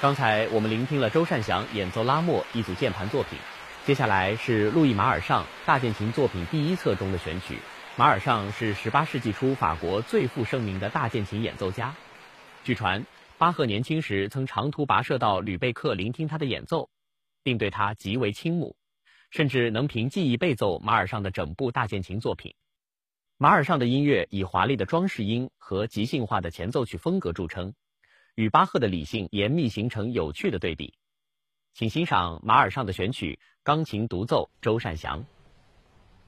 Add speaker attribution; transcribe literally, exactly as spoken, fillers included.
Speaker 1: 刚才我们聆听了周善祥演奏拉莫一组键盘作品，接下来是路易马尔尚大键琴作品第一册中的选曲。马尔尚是十八世纪初法国最负盛名的大键琴演奏家。据传，巴赫年轻时曾长途跋涉到吕贝克聆听他的演奏，并对他极为倾慕，甚至能凭记忆背奏马尔尚的整部大键琴作品。马尔尚的音乐以华丽的装饰音和即兴化的前奏曲风格著称，与巴赫的理性严密形成有趣的对比。请欣赏马尔尚的选曲钢琴独奏周善祥。